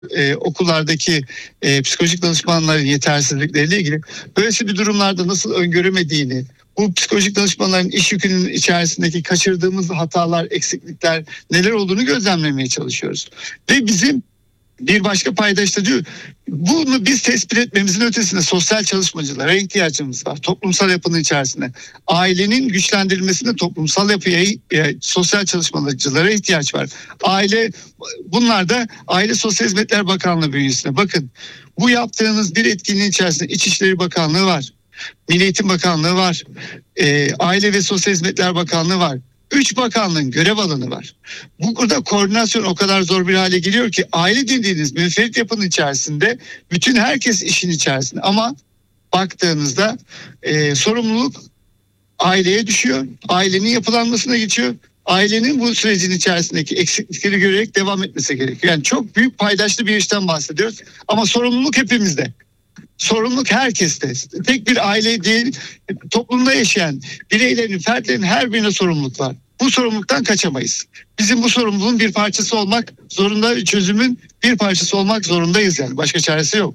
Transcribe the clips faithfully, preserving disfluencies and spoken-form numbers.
e, okullardaki e, psikolojik danışmanların yetersizlikleriyle ilgili böylesi bir durumlarda nasıl öngöremediğini, bu psikolojik danışmanların iş yükünün içerisindeki kaçırdığımız hatalar, eksiklikler neler olduğunu gözlemlemeye çalışıyoruz. Ve bizim bir başka paydaş da diyor, bunu biz tespit etmemizin ötesinde sosyal çalışmacılara ihtiyacımız var. Toplumsal yapının içerisinde. Ailenin güçlendirilmesinde toplumsal yapıya, e, sosyal çalışmacılara ihtiyaç var. Aile, bunlar da Aile Sosyal Hizmetler Bakanlığı bünyesinde. Bakın, bu yaptığınız bir etkinliğin içerisinde İçişleri Bakanlığı var. Milli Eğitim Bakanlığı var. E, Aile ve Sosyal Hizmetler Bakanlığı var. Üç bakanlığın görev alanı var. Bu burada koordinasyon o kadar zor bir hale geliyor ki aile dediğiniz münferit yapının içerisinde bütün herkes işin içerisinde. Ama baktığınızda e, sorumluluk aileye düşüyor. Ailenin yapılanmasına geçiyor. Ailenin bu sürecin içerisindeki eksiklikleri görerek devam etmesi gerekiyor. Yani çok büyük paydaşlı bir işten bahsediyoruz. Ama sorumluluk hepimizde. Sorumluluk herkeste. Tek bir aile değil, toplumda yaşayan bireylerin, fertlerin her birine sorumluluk var. Bu sorumluluktan kaçamayız. Bizim bu sorumluluğun bir parçası olmak zorunda, çözümün bir parçası olmak zorundayız yani. Başka çaresi yok.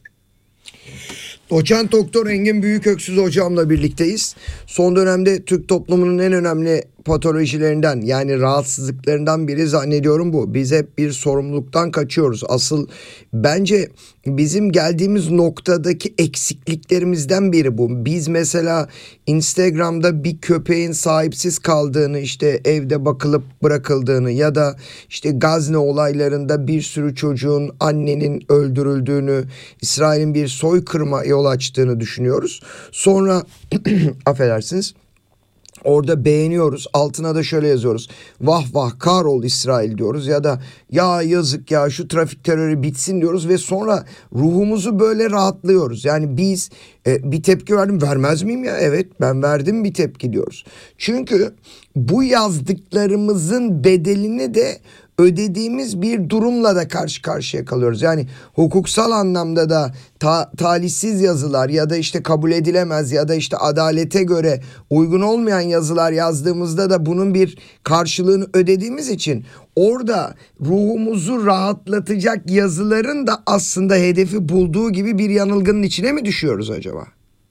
Doçent Doktor Engin Büyüköksüz hocamla birlikteyiz. Son dönemde Türk toplumunun en önemli patolojilerinden, yani rahatsızlıklarından biri zannediyorum bu. Biz hep bir sorumluluktan kaçıyoruz. Asıl bence bizim geldiğimiz noktadaki eksikliklerimizden biri bu. Biz mesela Instagram'da bir köpeğin sahipsiz kaldığını, işte evde bakılıp bırakıldığını ya da işte Gazze olaylarında bir sürü çocuğun, annenin öldürüldüğünü, İsrail'in bir soykırıma yol açtığını düşünüyoruz. Sonra affedersiniz, orada beğeniyoruz. Altına da şöyle yazıyoruz: vah vah kahrol İsrail diyoruz ya da ya yazık ya şu trafik terörü bitsin diyoruz ve sonra ruhumuzu böyle rahatlıyoruz. Yani biz e, bir tepki verdim, vermez miyim ya? Evet, ben verdim bir tepki diyoruz. Çünkü bu yazdıklarımızın bedelini de ödediğimiz bir durumla da karşı karşıya kalıyoruz. Yani hukuksal anlamda da ta, talihsiz yazılar ya da işte kabul edilemez ya da işte adalete göre uygun olmayan yazılar yazdığımızda da bunun bir karşılığını ödediğimiz için orada ruhumuzu rahatlatacak yazıların da aslında hedefi bulduğu gibi bir yanılgının içine mi düşüyoruz acaba?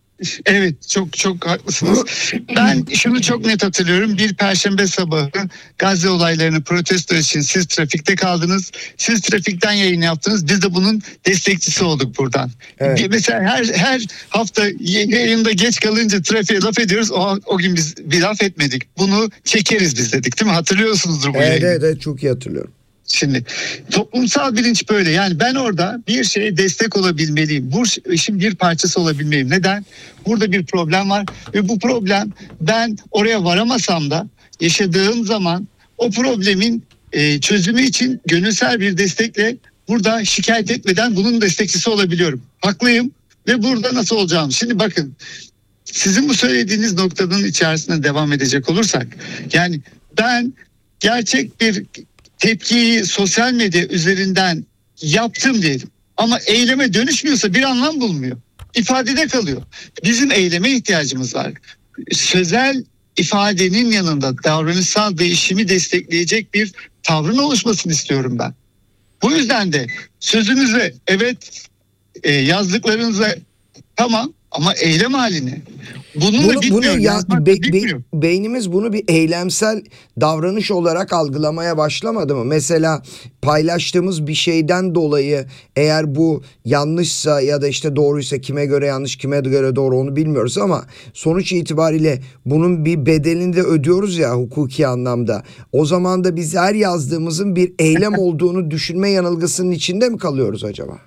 Evet, çok çok haklısınız. Ben şunu çok net hatırlıyorum. Bir Perşembe sabahı Gazze olaylarını protesto için siz trafikte kaldınız. Siz trafikten yayın yaptınız. Biz de bunun destekçisi olduk buradan. Evet. Mesela her her hafta yayında geç kalınca trafiğe laf ediyoruz. O, o gün biz bir laf etmedik. Bunu çekeriz biz dedik, değil mi? Hatırlıyorsunuzdur bu evet, yayını. Evet, evet, çok iyi hatırlıyorum. Şimdi toplumsal bilinç böyle. Yani ben orada bir şeye destek olabilmeliyim. Bu işin bir parçası olabilmeliyim. Neden? Burada bir problem var ve bu problem, ben oraya varamasam da yaşadığım zaman o problemin e, çözümü için gönülsel bir destekle burada şikayet etmeden bunun destekçisi olabiliyorum. Haklıyım ve burada nasıl olacağım? Şimdi bakın, sizin bu söylediğiniz noktanın içerisine devam edecek olursak, yani ben gerçek bir tepkiyi sosyal medya üzerinden yaptım diyelim ama eyleme dönüşmüyorsa bir anlam bulmuyor. İfadede kalıyor. Bizim eyleme ihtiyacımız var. Sözel ifadenin yanında davranışsal değişimi destekleyecek bir tavrın oluşmasını istiyorum ben. Bu yüzden de sözünüze evet, e, yazdıklarınıza tamam ama eylem haline. Bununla bunu, bitmiyor. bunu ya, be, bitmiyor. Be, beynimiz bunu bir eylemsel davranış olarak algılamaya başlamadı mı? Mesela paylaştığımız bir şeyden dolayı eğer bu yanlışsa ya da işte doğruysa, kime göre yanlış kime göre doğru onu bilmiyoruz ama sonuç itibariyle bunun bir bedelini de ödüyoruz ya hukuki anlamda. O zaman da biz her yazdığımızın bir eylem olduğunu düşünme yanılgısının içinde mi kalıyoruz acaba?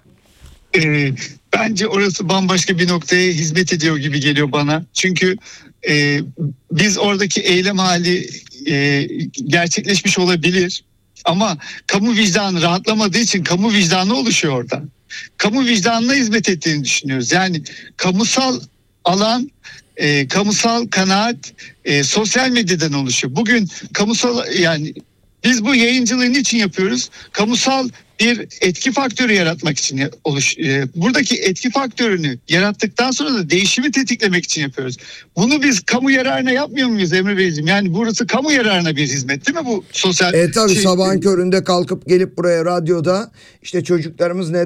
E, bence orası bambaşka bir noktaya hizmet ediyor gibi geliyor bana. Çünkü e, biz oradaki eylem hali e, gerçekleşmiş olabilir. Ama kamu vicdanı rahatlamadığı için kamu vicdanı oluşuyor orada. Kamu vicdanına hizmet ettiğini düşünüyoruz. Yani kamusal alan, e, kamusal kanaat e, sosyal medyadan oluşuyor. Bugün kamusal, yani Biz bu yayıncılığı niçin yapıyoruz? Kamusal bir etki faktörü yaratmak için oluş. E, buradaki etki faktörünü yarattıktan sonra da değişimi tetiklemek için yapıyoruz. Bunu biz kamu yararına yapmıyor muyuz Emre Beyciğim? Yani burası kamu yararına bir hizmet değil mi bu sosyal? E tabii şey- sabahın köründe kalkıp gelip buraya radyoda işte çocuklarımız ne